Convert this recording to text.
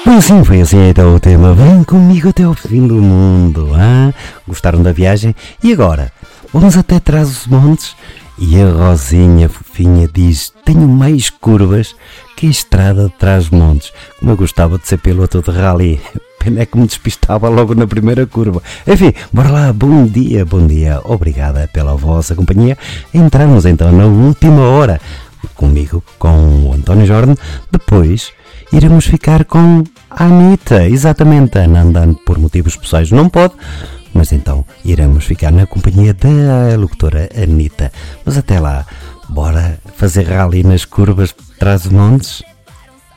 Sim, foi assim então o tema. Vem comigo até ao fim do mundo. Gostaram da viagem? E agora? Vamos até Trás-os-Montes? E a Rosinha fofinha diz: tenho mais curvas que a estrada de Trás-os-Montes. Como eu gostava de ser piloto de rally. Pena é que me despistava logo na primeira curva. Enfim, bora lá, bom dia. Obrigada pela vossa companhia. Entramos então na última hora. Comigo, com o António Jordan. Depois iremos ficar com a Anitta. Exatamente, a Ana andando por motivos pessoais não pode, mas então iremos ficar na companhia da locutora Anitta. Mas até lá, bora fazer rally nas curvas de Trás-os-Montes?